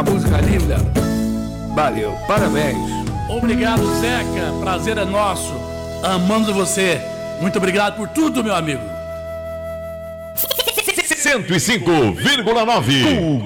música linda. Valeu, parabéns. Obrigado, Zeca. Prazer é nosso. Amando você. Muito obrigado por tudo, meu amigo. 105,9